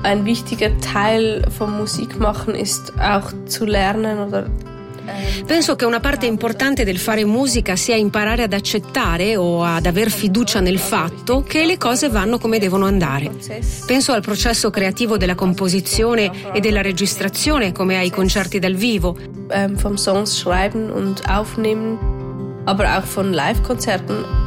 Ein wichtiger Teil vom Musikmachen ist auch zu lernen oder Penso che una parte importante del fare musica sia imparare ad accettare o ad aver fiducia nel fatto che le cose vanno come devono andare. Penso al processo creativo della composizione e della registrazione, come ai concerti dal vivo. Vom Songs schreiben und aufnehmen, aber auch von Live-Konzerten.